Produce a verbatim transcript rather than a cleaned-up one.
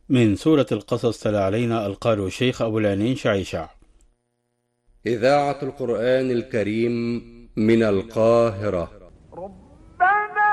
من سورة القصص تلا علينا القارئ الشيخ أبو العنين شعيشع. إذاعة القرآن الكريم من القاهرة.